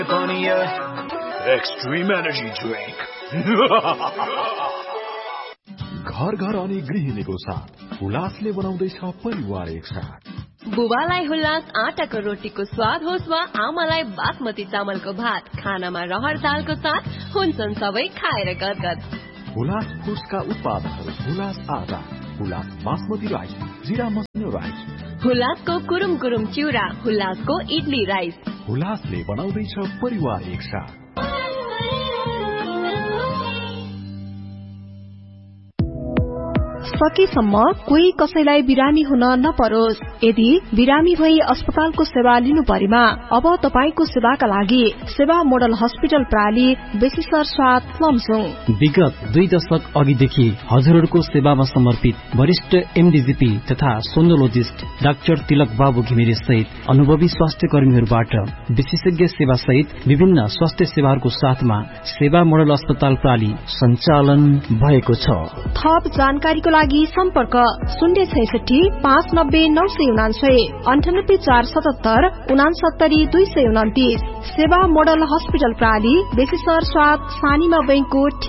Extreme energy drink. घर घर अनि गृहिणीको साथ हुलासले बनाउँदैछ परिवार एकसाथ। बुबालाई हुलास आटाको रोटीको स्वाद होस् वा आमालाई बासमती चामलको भात, खानामा रहर दालको साथ हुन्छन् सबै खाएर गदगद। हुलास फुड्सका उत्पादनहरू हुलास आटा, हुलास बासमती राइस, जिरा मसाला राइस, हुलासको कुरुम कुरुम चिउरा, हुलासको इडली राइस। हुलासले बनाउँदैछ परिवार एकसाथ। सकेसम्म कोही कसैलाई बिरामी हुन नपरोस्। यदि बिरामी भई अस्पतालको सेवा लिनु परेमा अब तपाईको सेवाका लागि सेवा मोडल हस्पिटल प्राली बेसिसर साथ लमसुङ। विगत 2 दशक अघिदेखि हजुरहरूको सेवामा समर्पित वरिष्ठ एमडीजीपी तथा सोनोलोजिस्ट डाक्टर तिलक बाबु घिमिरे सहित अनुभवी स्वास्थ्य कर्मीहरूबाट विशेषज्ञ सेवा सहित विभिन्न स्वास्थ्य सेवाहरूको साथमा सेवा मोडल अस्पताल प्राली सञ्चालन भएको छ। थप जानकारीको लागि सम्पर्क 066 590 949 98 477 69 229। सेवा मोडल हस्पिटल प्राली बेसिसर साथ सानीमा बैंकको